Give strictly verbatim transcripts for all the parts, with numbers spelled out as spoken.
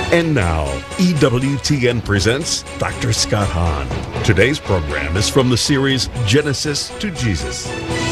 And now, E W T N presents Doctor Scott Hahn. Today's program is from the series Genesis to Jesus.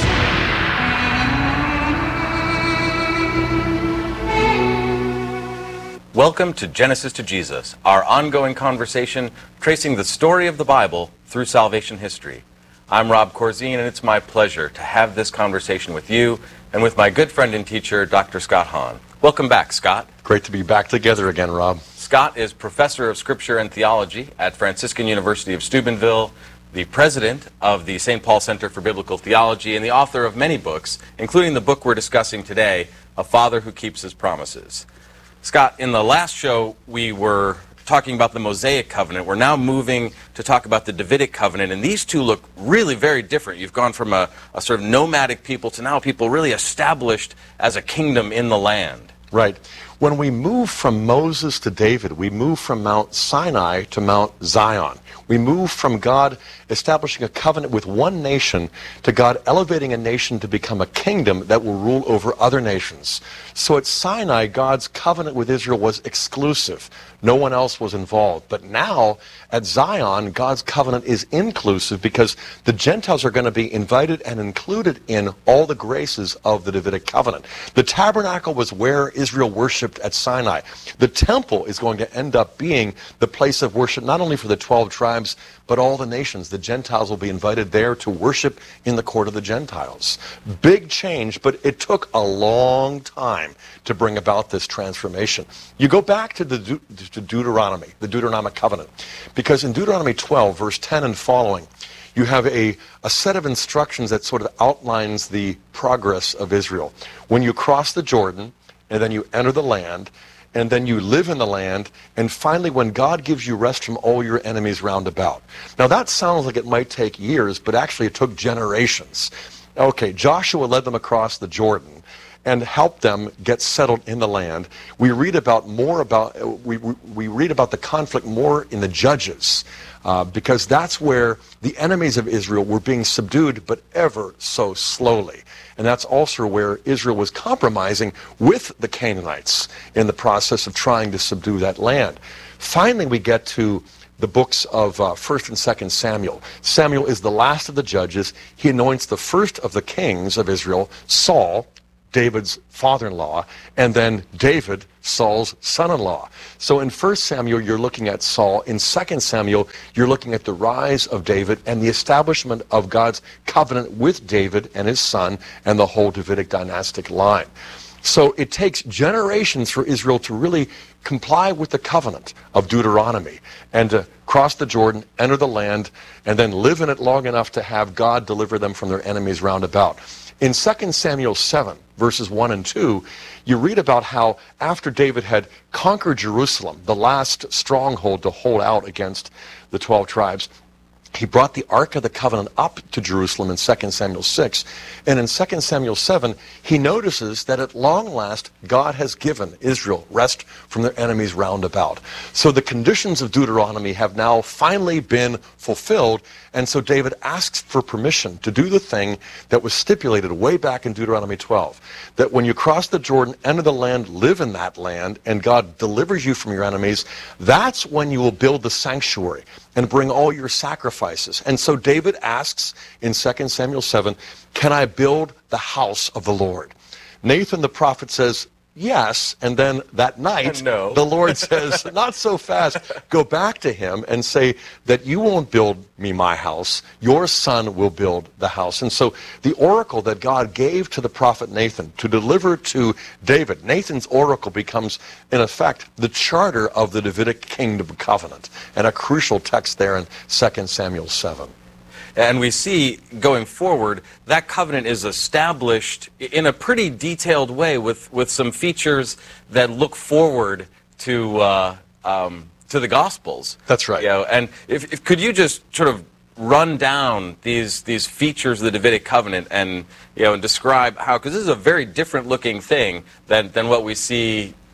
Welcome to Genesis to Jesus, our ongoing conversation tracing the story of the Bible through salvation history. I'm Rob Corzine, and it's my pleasure to have this conversation with you and with my good friend and teacher, Doctor Scott Hahn. Welcome back, Scott. Great to be back together again, Rob. Scott is Professor of Scripture and Theology at Franciscan University of Steubenville, the president of the Saint Paul Center for Biblical Theology, and the author of many books, including the book we're discussing today, A Father Who Keeps His Promises. Scott, in the last show, we were talking about the Mosaic Covenant. We're now moving to talk about the Davidic Covenant, and these two look really very different. You've gone from a, a sort of nomadic people to now people really established as a kingdom in the land. Right. When we move from Moses to David, we move from Mount Sinai to Mount Zion. We move from God establishing a covenant with one nation to God elevating a nation to become a kingdom that will rule over other nations. So at Sinai, God's covenant with Israel was exclusive. No one else was involved. But now, at Zion, God's covenant is inclusive because the Gentiles are going to be invited and included in all the graces of the Davidic covenant. The tabernacle was where Israel worshipped at Sinai. The temple is going to end up being the place of worship not only for the twelve tribes, but all the nations. The Gentiles will be invited there to worship in the court of the Gentiles. Big change, but it took a long time to bring about this transformation. You go back to the De- to Deuteronomy, the Deuteronomic covenant, because in Deuteronomy twelve, verse ten and following, you have a, a set of instructions that sort of outlines the progress of Israel. When you cross the Jordan, and then you enter the land, and then you live in the land, and finally when God gives you rest from all your enemies round about. Now that sounds like it might take years, but actually it took generations. Okay, Joshua led them across the Jordan and helped them get settled in the land. We read about more about we we, we read about the conflict more in the Judges, uh, because that's where the enemies of Israel were being subdued, but ever so slowly. And that's also where Israel was compromising with the Canaanites in the process of trying to subdue that land. Finally, we get to the books of uh, First and Second Samuel. Samuel is the last of the judges. He anoints the first of the kings of Israel, Saul, David's father-in-law, and then David, Saul's son-in-law. So in First Samuel, you're looking at Saul. In Second Samuel, you're looking at the rise of David and the establishment of God's covenant with David and his son and the whole Davidic dynastic line. So it takes generations for Israel to really comply with the covenant of Deuteronomy and to cross the Jordan, enter the land, and then live in it long enough to have God deliver them from their enemies round about. In Second Samuel seven, verses one and two, you read about how after David had conquered Jerusalem, the last stronghold to hold out against the twelve tribes, he brought the Ark of the Covenant up to Jerusalem in Second Samuel six. And in Second Samuel seven, he notices that at long last, God has given Israel rest from their enemies round about. So the conditions of Deuteronomy have now finally been fulfilled. And so David asks for permission to do the thing that was stipulated way back in Deuteronomy twelve. That when you cross the Jordan, enter the land, live in that land, and God delivers you from your enemies, that's when you will build the sanctuary and bring all your sacrifices. And so David asks in Second Samuel seven, can I build the house of the Lord? Nathan the prophet says, yes, and then that night, no. The Lord says, not so fast. Go back to him and say that you won't build me my house. Your son will build the house. And so the oracle that God gave to the prophet Nathan to deliver to David, Nathan's oracle becomes, in effect, the charter of the Davidic kingdom covenant, and a crucial text there in Second Samuel seven. And we see, going forward, that covenant is established in a pretty detailed way with, with some features that look forward to uh, um, to the Gospels. That's right. You know, and if, if could you just sort of run down these these features of the Davidic covenant and you know and describe how, because this is a very different looking thing than, than what we see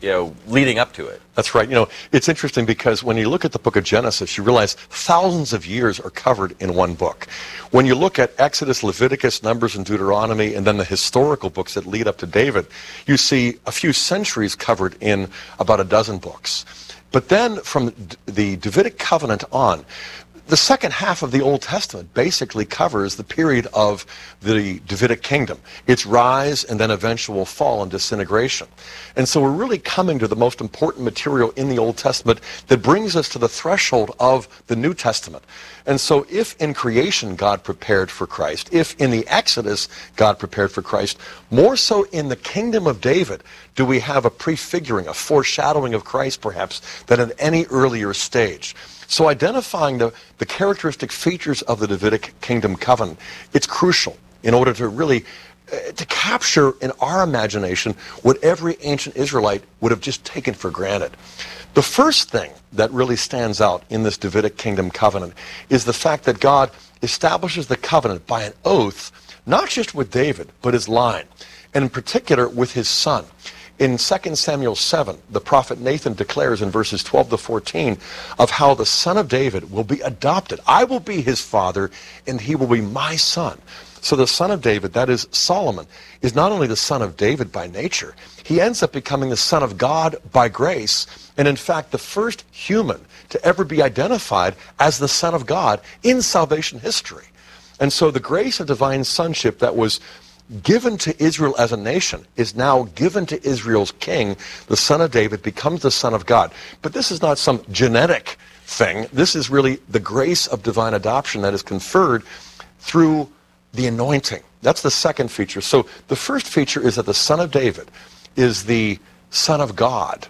you know, leading up to it. That's right. You know, it's interesting because when you look at the book of Genesis, you realize thousands of years are covered in one book. When you look at Exodus, Leviticus, Numbers, and Deuteronomy, and then the historical books that lead up to David, you see a few centuries covered in about a dozen books. But then from the Davidic covenant on, the second half of the Old Testament basically covers the period of the Davidic kingdom, its rise and then eventual fall and disintegration. And so we're really coming to the most important material in the Old Testament that brings us to the threshold of the New Testament. And so if in creation God prepared for Christ, if in the Exodus God prepared for Christ, more so in the kingdom of David do we have a prefiguring, a foreshadowing of Christ perhaps, than at any earlier stage. So identifying the, the characteristic features of the Davidic kingdom covenant, it's crucial in order to really uh, to capture in our imagination what every ancient Israelite would have just taken for granted. The first thing that really stands out in this Davidic kingdom covenant is the fact that God establishes the covenant by an oath, not just with David, but his line, and in particular with his son. In Second Samuel seven, the prophet Nathan declares in verses twelve to fourteen of how the son of David will be adopted. I will be his father, and he will be my son. So the son of David, that is Solomon, is not only the son of David by nature, he ends up becoming the son of God by grace, and in fact the first human to ever be identified as the son of God in salvation history. And so the grace of divine sonship that was given to Israel as a nation is now given to Israel's king. The son of David becomes the son of God. But this is not some genetic thing. This is really the grace of divine adoption that is conferred through the anointing. That's the second feature. So the first feature is that the son of David is the son of God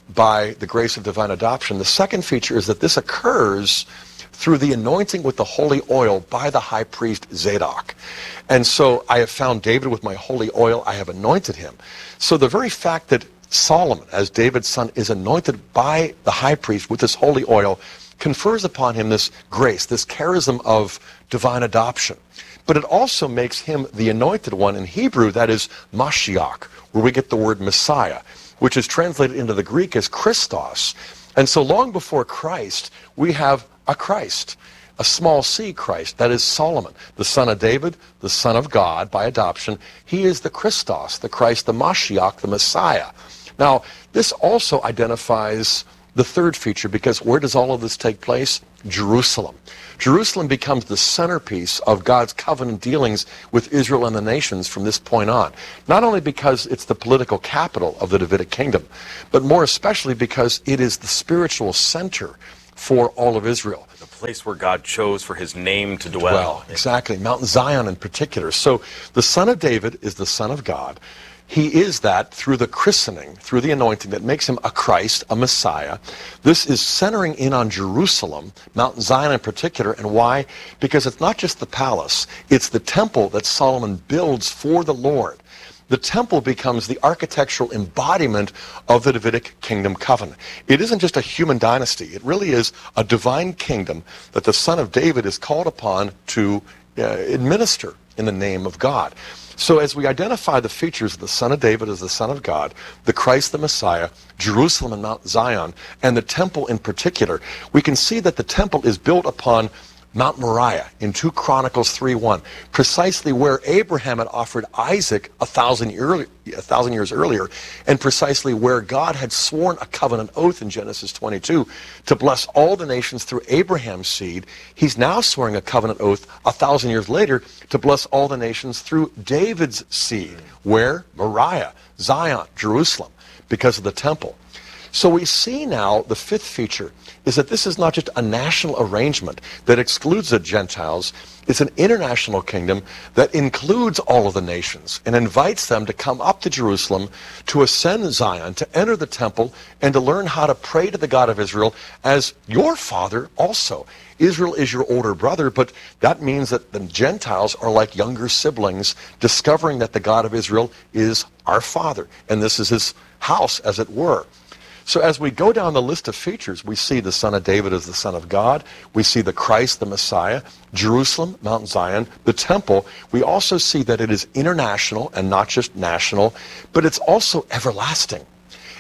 by the grace of divine adoption. The second feature is that this occurs through the anointing with the holy oil by the high priest Zadok. And so I have found David with my holy oil, I have anointed him. So the very fact that Solomon, as David's son, is anointed by the high priest with this holy oil confers upon him this grace, this charism of divine adoption. But it also makes him the anointed one. In Hebrew, that is Mashiach, where we get the word Messiah, which is translated into the Greek as Christos. And so long before Christ, we have a Christ, a small c Christ, that is Solomon, the son of David, the son of God by adoption. He is the Christos, the Christ, the Mashiach, the Messiah. Now, this also identifies the third feature, because where does all of this take place? Jerusalem. Jerusalem becomes the centerpiece of God's covenant dealings with Israel and the nations from this point on. Not only because it's the political capital of the Davidic kingdom, but more especially because it is the spiritual center for all of Israel. The place where God chose for his name to dwell. Well, exactly. Mount Zion in particular. So the son of David is the son of God. He is that through the christening, through the anointing that makes him a Christ, a Messiah. This is centering in on Jerusalem, Mount Zion in particular. And why? Because it's not just the palace, it's the temple that Solomon builds for the Lord. The temple becomes the architectural embodiment of the Davidic kingdom covenant. It isn't just a human dynasty. It really is a divine kingdom that the son of David is called upon to uh, administer in the name of God. So as we identify the features of the son of David as the son of God, the Christ, the Messiah, Jerusalem and Mount Zion, and the temple in particular, we can see that the temple is built upon Mount Moriah in two Chronicles three one, precisely where Abraham had offered Isaac a thousand, early, a thousand years earlier, and precisely where God had sworn a covenant oath in Genesis twenty-two to bless all the nations through Abraham's seed. He's now swearing a covenant oath a thousand years later to bless all the nations through David's seed. Where? Moriah, Zion, Jerusalem, because of the temple. So we see now the fifth feature is that this is not just a national arrangement that excludes the Gentiles. It's an international kingdom that includes all of the nations and invites them to come up to Jerusalem, to ascend Zion, to enter the temple, and to learn how to pray to the God of Israel as your father also. Israel is your older brother, but that means that the Gentiles are like younger siblings, discovering that the God of Israel is our father, and this is his house, as it were. So as we go down the list of features, we see the son of David as the son of God. We see the Christ, the Messiah, Jerusalem, Mount Zion, the temple. We also see that it is international and not just national, but it's also everlasting.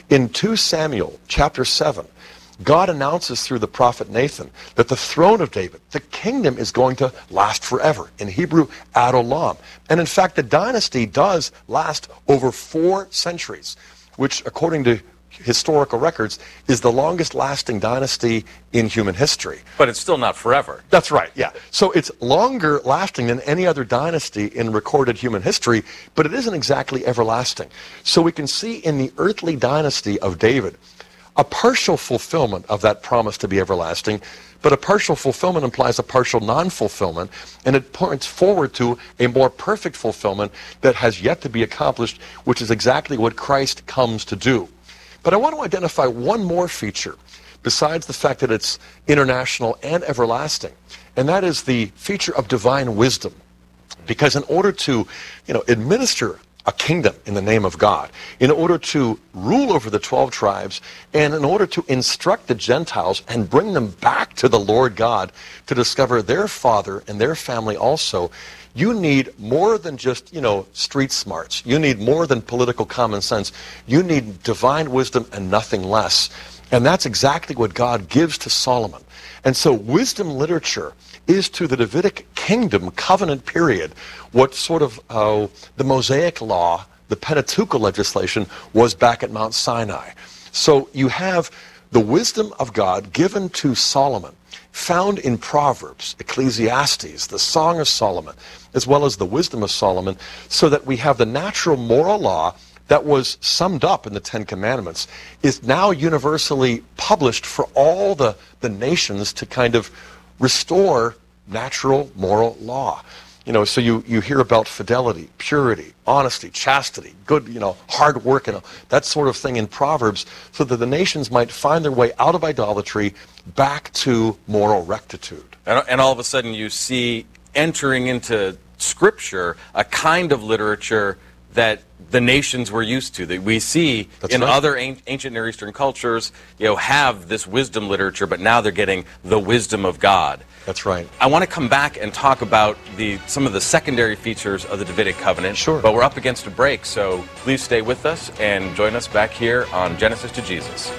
In Second Samuel chapter seven, God announces through the prophet Nathan that the throne of David, the kingdom, is going to last forever. In Hebrew, ad olam. And in fact, the dynasty does last over four centuries, which, according to historical records, is the longest lasting dynasty in human history. But it's still not forever. That's right, yeah. So it's longer lasting than any other dynasty in recorded human history, but it isn't exactly everlasting. So we can see in the earthly dynasty of David a partial fulfillment of that promise to be everlasting, but a partial fulfillment implies a partial non-fulfillment, and it points forward to a more perfect fulfillment that has yet to be accomplished, which is exactly what Christ comes to do. But I want to identify one more feature, besides the fact that it's international and everlasting, and that is the feature of divine wisdom. Because in order to, you know, administer a kingdom in the name of God, in order to rule over the twelve tribes, and in order to instruct the Gentiles and bring them back to the Lord God to discover their Father and their family also, you need more than just, you know, street smarts. You need more than political common sense. You need divine wisdom and nothing less. And that's exactly what God gives to Solomon. And so wisdom literature is to the Davidic kingdom covenant period what sort of uh, the Mosaic law, the Pentateuchal legislation, was back at Mount Sinai. So you have the wisdom of God given to Solomon, found in Proverbs, Ecclesiastes, the Song of Solomon, as well as the wisdom of Solomon, so that we have the natural moral law that was summed up in the Ten Commandments, is now universally published for all the, the nations to kind of restore natural moral law. You know, so you, you hear about fidelity, purity, honesty, chastity, good, you know, hard work, and that sort of thing in Proverbs, so that the nations might find their way out of idolatry back to moral rectitude. And, and all of a sudden you see entering into Scripture a kind of literature that the nations were used to, that we see That's in right. other ancient Near Eastern cultures, you know, have this wisdom literature, but now they're getting the wisdom of God. That's right. I want to come back and talk about the some of the secondary features of the Davidic covenant. Sure. But we're up against a break, so please stay with us and join us back here on Genesis to Jesus.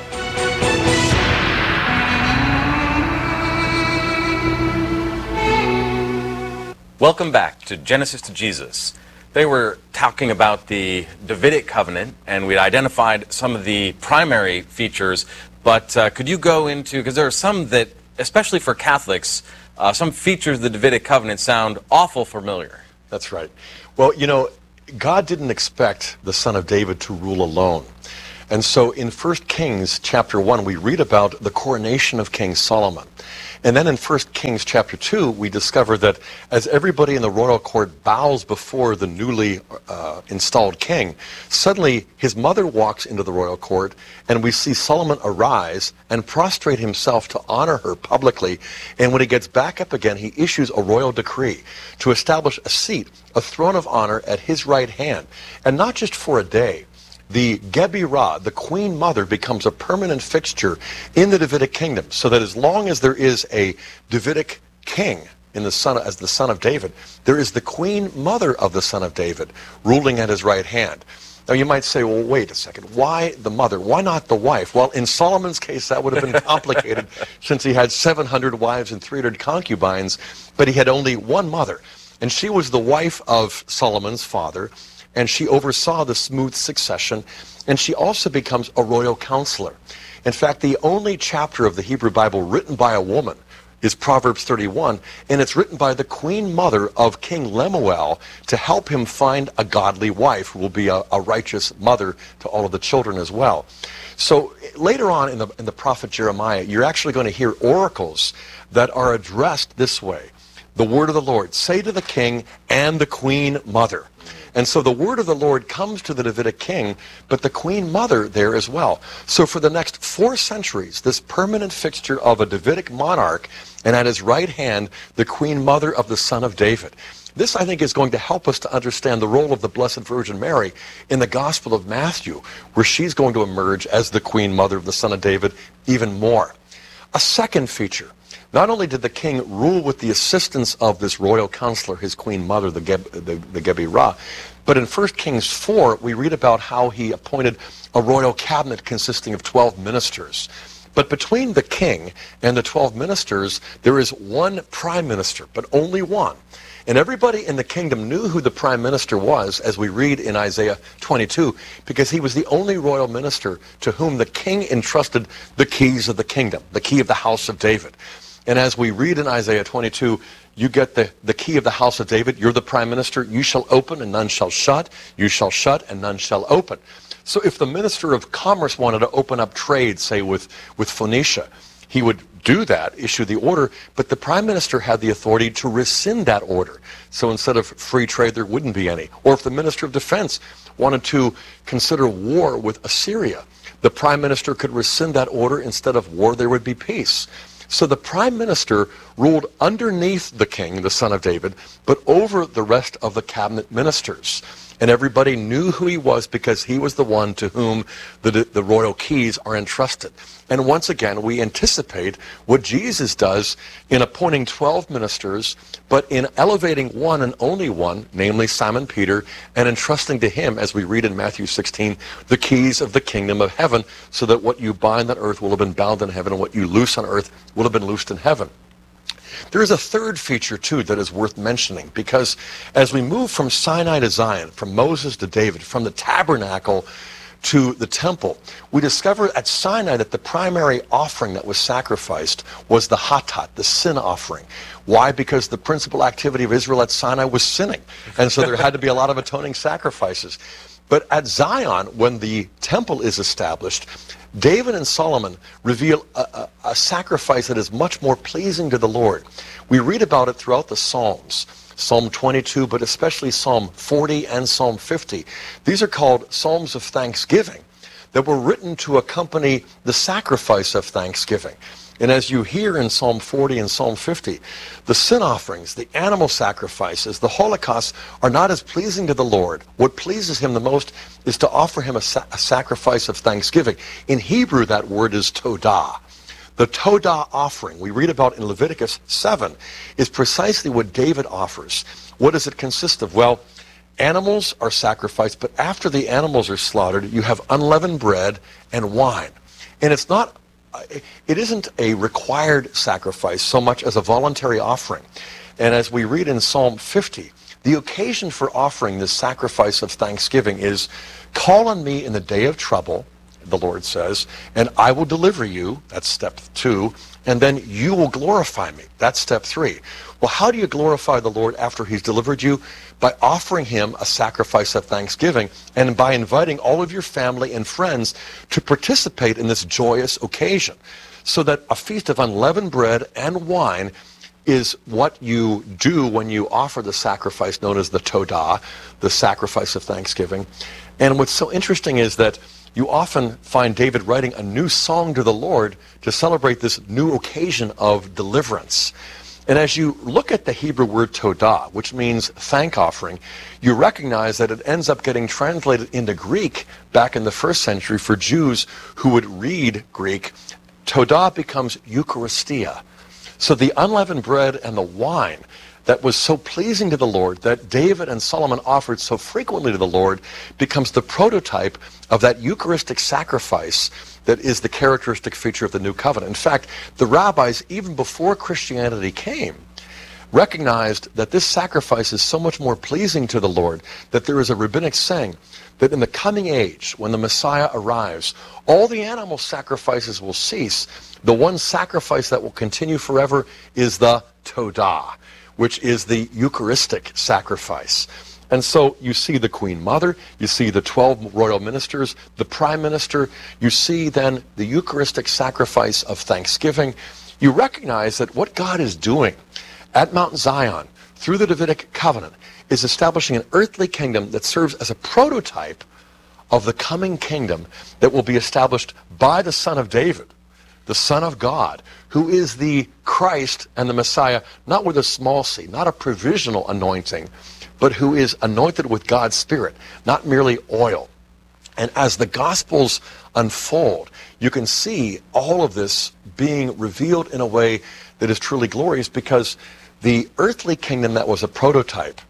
Welcome back to Genesis to Jesus. They were talking about the Davidic covenant, and we'd identified some of the primary features, but uh, could you go into, because there are some that, especially for Catholics, uh, some features of the Davidic covenant sound awful familiar. That's right. Well, you know, God didn't expect the son of David to rule alone. And so in First Kings chapter one, we read about the coronation of King Solomon. And then in First Kings chapter two, we discover that as everybody in the royal court bows before the newly uh, installed king, suddenly his mother walks into the royal court, and we see Solomon arise and prostrate himself to honor her publicly. And when he gets back up again, he issues a royal decree to establish a seat, a throne of honor at his right hand, and not just for a day. The Gebirah, the queen mother, becomes a permanent fixture in the Davidic kingdom, so that as long as there is a Davidic king in the son, as the son of David, there is the queen mother of the son of David ruling at his right hand. Now you might say, well, wait a second, why the mother? Why not the wife? Well, in Solomon's case, that would have been complicated since he had seven hundred wives and three hundred concubines, but he had only one mother, and she was the wife of Solomon's father, and she oversaw the smooth succession, and she also becomes a royal counselor. In fact, the only chapter of the Hebrew Bible written by a woman is Proverbs thirty-one, and it's written by the queen mother of King Lemuel to help him find a godly wife who will be a, a righteous mother to all of the children as well. So later on in the, in the prophet Jeremiah, you're actually going to hear oracles that are addressed this way. The word of the Lord, say to the king and the queen mother. And so the word of the Lord comes to the Davidic king, but the queen mother there as well. So for the next four centuries, this permanent fixture of a Davidic monarch, and at his right hand, the queen mother of the son of David. This, I think, is going to help us to understand the role of the Blessed Virgin Mary in the Gospel of Matthew, where she's going to emerge as the queen mother of the son of David even more. A second feature. Not only did the king rule with the assistance of this royal counselor, his queen mother, the, Geb, the, the Gebirah, But in First Kings four, we read about how he appointed a royal cabinet consisting of twelve ministers. But between the king and the twelve ministers, there is one prime minister, but only one. And everybody in the kingdom knew who the prime minister was, as we read in Isaiah twenty-two, because he was the only royal minister to whom the king entrusted the keys of the kingdom, the key of the house of David. And as we read in Isaiah twenty-two, you get the, the key of the house of David. You're the prime minister. You shall open and none shall shut. You shall shut and none shall open. So if the minister of commerce wanted to open up trade, say with, with Phoenicia, he would do that, issue the order, but the prime minister had the authority to rescind that order. So instead of free trade, there wouldn't be any. Or if the minister of defense wanted to consider war with Assyria, the prime minister could rescind that order. Instead of war, there would be peace. So the prime minister ruled underneath the king, the son of David, but over the rest of the cabinet ministers. And everybody knew who he was because he was the one to whom the, the royal keys are entrusted. And once again, we anticipate what Jesus does in appointing twelve ministers, but in elevating one and only one, namely Simon Peter, and entrusting to him, as we read in Matthew sixteen, the keys of the kingdom of heaven, so that what you bind on earth will have been bound in heaven, and what you loose on earth will have been loosed in heaven. There is a third feature, too, that is worth mentioning, because as we move from Sinai to Zion, from Moses to David, from the tabernacle to the temple, we discover at Sinai that the primary offering that was sacrificed was the hatat, the sin offering. Why? Because the principal activity of Israel at Sinai was sinning, and so there had to be a lot of atoning sacrifices. But at Zion, when the temple is established, David and Solomon reveal a, a, a sacrifice that is much more pleasing to the Lord. We read about it throughout the Psalms, Psalm twenty-two, but especially Psalm forty and Psalm fifty. These are called Psalms of Thanksgiving that were written to accompany the sacrifice of thanksgiving. And as you hear in Psalm forty and Psalm fifty, the sin offerings, the animal sacrifices, the holocausts are not as pleasing to the Lord. What pleases him the most is to offer him a, sa- a sacrifice of thanksgiving. In Hebrew, that word is todah. The todah offering we read about in Leviticus seven is precisely what David offers. What does it consist of? Well, animals are sacrificed, but after the animals are slaughtered, you have unleavened bread and wine. And it's not It isn't a required sacrifice so much as a voluntary offering. And as we read in Psalm fifty, the occasion for offering this sacrifice of thanksgiving is, call on me in the day of trouble, the Lord says, and I will deliver you. That's step two. And then you will glorify me. That's step three. Well, how do you glorify the Lord after he's delivered you? By offering him a sacrifice of thanksgiving, and by inviting all of your family and friends to participate in this joyous occasion, so that a feast of unleavened bread and wine is what you do when you offer the sacrifice known as the todah, the sacrifice of thanksgiving. And what's so interesting is that you often find David writing a new song to the Lord to celebrate this new occasion of deliverance. And as you look at the Hebrew word todah, which means thank offering, you recognize that it ends up getting translated into Greek back in the first century for Jews who would read Greek. Todah becomes Eucharistia. So the unleavened bread and the wine that was so pleasing to the Lord, that David and Solomon offered so frequently to the Lord, becomes the prototype of that Eucharistic sacrifice that is the characteristic feature of the New Covenant. In fact, the rabbis, even before Christianity came, recognized that this sacrifice is so much more pleasing to the Lord that there is a rabbinic saying that in the coming age, when the Messiah arrives, all the animal sacrifices will cease. The one sacrifice that will continue forever is the todah, which is the Eucharistic sacrifice. And so you see the Queen Mother, you see the twelve royal ministers, the Prime Minister, you see then the Eucharistic sacrifice of thanksgiving. You recognize that what God is doing at Mount Zion through the Davidic covenant is establishing an earthly kingdom that serves as a prototype of the coming kingdom that will be established by the Son of David, the Son of God, who is the Christ and the Messiah, not with a small c, not a provisional anointing, but who is anointed with God's Spirit, not merely oil. And as the Gospels unfold, you can see all of this being revealed in a way that is truly glorious, because the earthly kingdom that was a prototype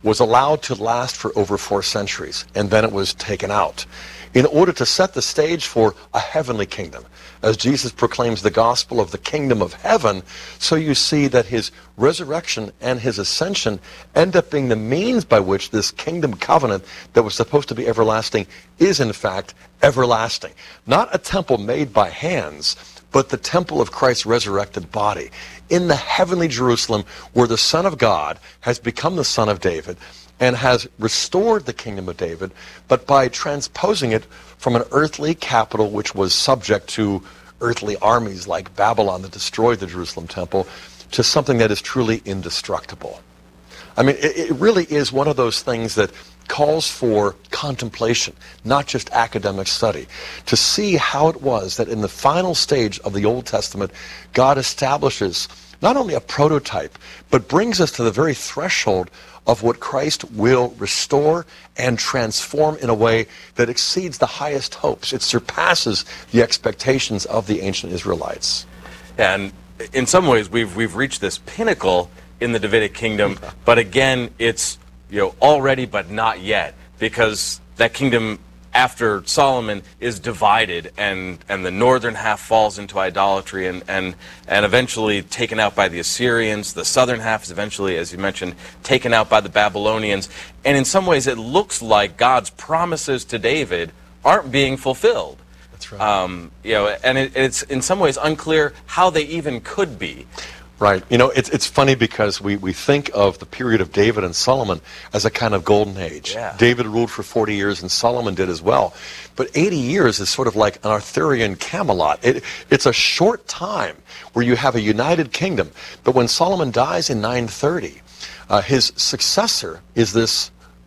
was allowed to last for over four centuries, and then it was taken out in order to set the stage for a heavenly kingdom. As Jesus proclaims the gospel of the kingdom of heaven, so you see that his resurrection and his ascension end up being the means by which this kingdom covenant that was supposed to be everlasting is in fact everlasting. Not a temple made by hands, but the temple of Christ's resurrected body in the heavenly Jerusalem, where the Son of God has become the Son of David and has restored the kingdom of David, but by transposing it from an earthly capital which was subject to earthly armies like Babylon that destroyed the Jerusalem temple, to something that is truly indestructible. I mean, it, it really is one of those things that calls for contemplation, not just academic study, to see how it was that in the final stage of the Old Testament, God establishes not only a prototype, but brings us to the very threshold of what Christ will restore and transform in a way that exceeds the highest hopes. It surpasses the expectations of the ancient Israelites. And in some ways, we've we've reached this pinnacle in the Davidic kingdom, but again, it's you know already but not yet, because that kingdom after Solomon is divided, and and the northern half falls into idolatry and and and eventually taken out by the Assyrians. The southern half is eventually, as you mentioned, taken out by the Babylonians. And in some ways, it looks like God's promises to David aren't being fulfilled. That's right. Um, you know, and it, it's in some ways unclear how they even could be. Right. You know, it's it's funny because we, we think of the period of David and Solomon as a kind of golden age. Yeah. David ruled for forty years and Solomon did as well. But eighty years is sort of like an Arthurian Camelot. It, it's a short time where you have a united kingdom. But when Solomon dies in nine thirty, uh, his successor is this,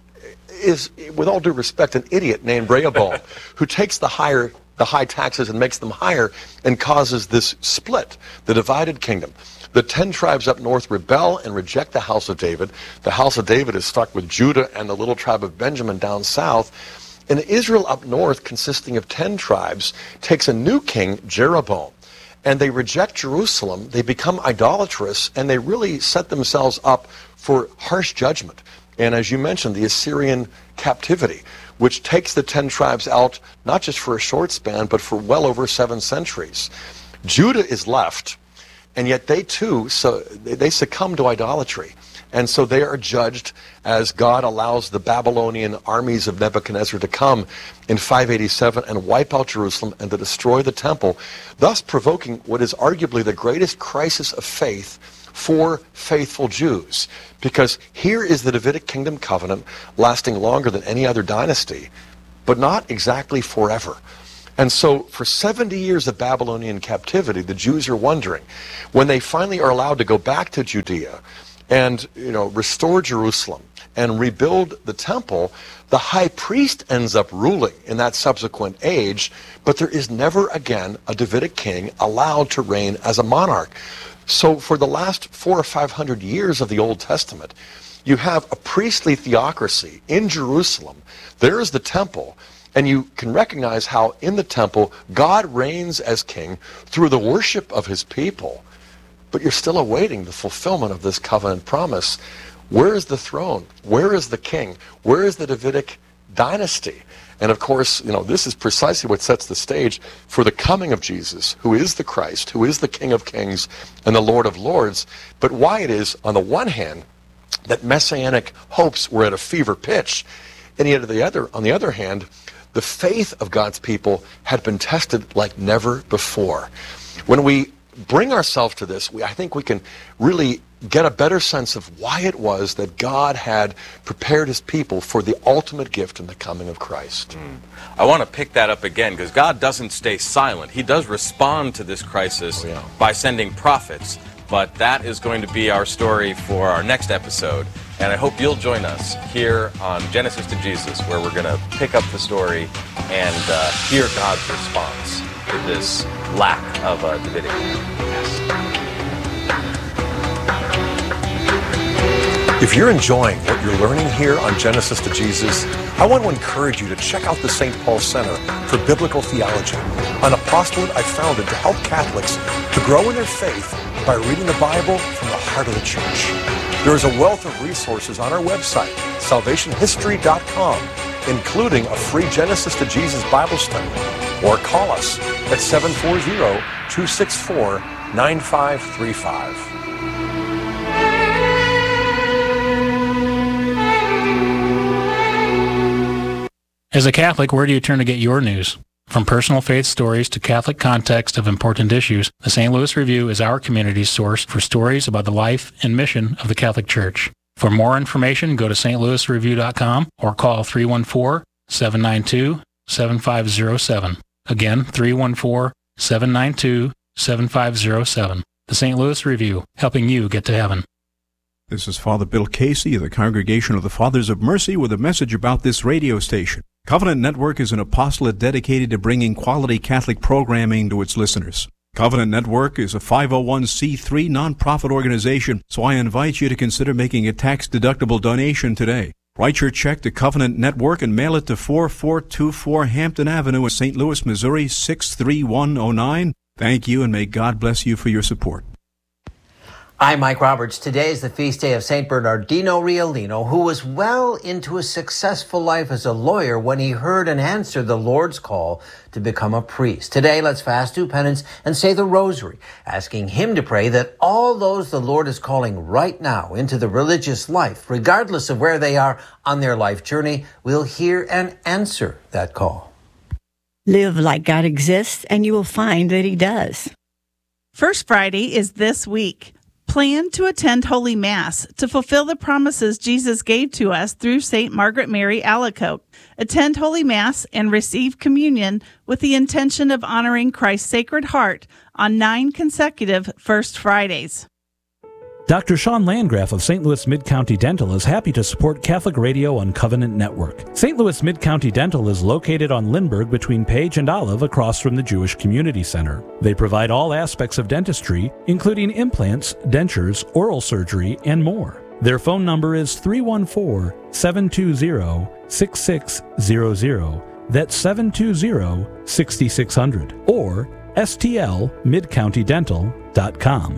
is, with all due respect, an idiot named Rehoboam, who takes the higher the high taxes and makes them higher and causes this split, the divided kingdom. The ten tribes up north rebel and reject the house of David. The house of David is stuck with Judah and the little tribe of Benjamin down south. And Israel up north, consisting of ten tribes, takes a new king, Jeroboam. And they reject Jerusalem, they become idolatrous, and they really set themselves up for harsh judgment. And as you mentioned, the Assyrian captivity, which takes the ten tribes out, not just for a short span, but for well over seven centuries. Judah is left, and yet they too, so they succumb to idolatry. And so they are judged as God allows the Babylonian armies of Nebuchadnezzar to come in five eighty-seven and wipe out Jerusalem and to destroy the temple, thus provoking what is arguably the greatest crisis of faith for faithful Jews. Because here is the Davidic kingdom covenant lasting longer than any other dynasty, but not exactly forever. And so for seventy years of Babylonian captivity, the Jews are wondering, when they finally are allowed to go back to Judea and, you know, restore Jerusalem and rebuild the temple, the high priest ends up ruling in that subsequent age, but there is never again a Davidic king allowed to reign as a monarch. So for the last four or five hundred years of the Old Testament, you have a priestly theocracy in Jerusalem. There is the temple. And you can recognize how in the temple, God reigns as king through the worship of his people. But you're still awaiting the fulfillment of this covenant promise. Where is the throne? Where is the king? Where is the Davidic dynasty? And of course, you know, this is precisely what sets the stage for the coming of Jesus, who is the Christ, who is the King of Kings and the Lord of Lords. But why it is, on the one hand, that messianic hopes were at a fever pitch, and yet on the other, on the other hand, the faith of God's people had been tested like never before. When we bring ourselves to this, we, I think we can really get a better sense of why it was that God had prepared his people for the ultimate gift in the coming of Christ. Mm. I want to pick that up again, because God doesn't stay silent. He does respond to this crisis oh, yeah. by sending prophets. But that is going to be our story for our next episode. And I hope you'll join us here on Genesis to Jesus, where we're going to pick up the story and uh, hear God's response to this lack of a Davidic. If you're enjoying what you're learning here on Genesis to Jesus, I want to encourage you to check out the Saint Paul Center for Biblical Theology on a apostolate I founded to help Catholics to grow in their faith by reading the Bible from the heart of the church. There is a wealth of resources on our website, salvation history dot com, including a free Genesis to Jesus Bible study. Or call us at seven four zero, two six four, nine five three five. As a Catholic, where do you turn to get your news? From personal faith stories to Catholic context of important issues, the Saint Louis Review is our community's source for stories about the life and mission of the Catholic Church. For more information, go to st louis review dot com or call three one four, seven nine two, seven five zero seven. Again, three one four, seven nine two, seven five zero seven. The Saint Louis Review, helping you get to heaven. This is Father Bill Casey of the Congregation of the Fathers of Mercy with a message about this radio station. Covenant Network is an apostolate dedicated to bringing quality Catholic programming to its listeners. Covenant Network is a five oh one c three nonprofit organization, so I invite you to consider making a tax-deductible donation today. Write your check to Covenant Network and mail it to four four two four Hampton Avenue in Saint Louis, Missouri, six three one oh nine. Thank you, and may God bless you for your support. I'm Mike Roberts. Today is the feast day of Saint Bernardino Rialino, who was well into a successful life as a lawyer when he heard and answered the Lord's call to become a priest. Today, let's fast, do penance, and say the rosary, asking him to pray that all those the Lord is calling right now into the religious life, regardless of where they are on their life journey, will hear and answer that call. Live like God exists, and you will find that he does. First Friday is this week. Plan to attend Holy Mass to fulfill the promises Jesus gave to us through Saint Margaret Mary Alacoque. Attend Holy Mass and receive communion with the intention of honoring Christ's Sacred Heart on nine consecutive First Fridays. Doctor Sean Landgraf of Saint Louis Mid-County Dental is happy to support Catholic Radio on Covenant Network. Saint Louis Mid-County Dental is located on Lindbergh between Page and Olive across from the Jewish Community Center. They provide all aspects of dentistry, including implants, dentures, oral surgery, and more. Their phone number is three one four, seven two zero, six six zero zero. That's seven two zero, six six zero zero. Or S T L mid county dental dot com.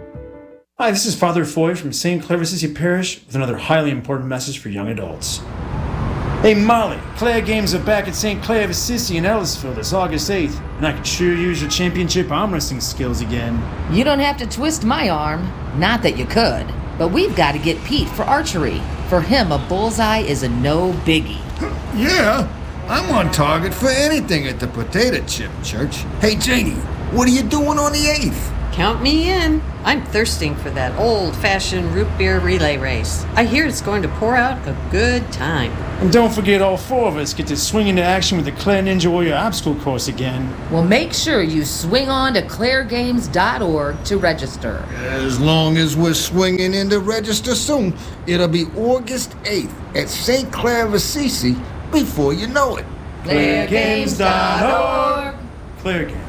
Hi, this is Father Foy from Saint Clare of Assisi Parish with another highly important message for young adults. Hey Molly, Clare Games are back at Saint Clare of Assisi in Ellisville this August eighth, and I could sure use your championship arm wrestling skills again. You don't have to twist my arm. Not that you could, but we've got to get Pete for archery. For him, a bullseye is a no biggie. Yeah, I'm on target for anything at the Potato Chip Church. Hey Janie, what are you doing on the eighth? Count me in. I'm thirsting for that old-fashioned root beer relay race. I hear it's going to pour out a good time. And don't forget all four of us get to swing into action with the Clare Ninja Warrior obstacle course again. Well, make sure you swing on to clare games dot org to register. As long as we're swinging in to register soon, it'll be August eighth at Saint Clare of Assisi before you know it. clare games dot org. Clare Games.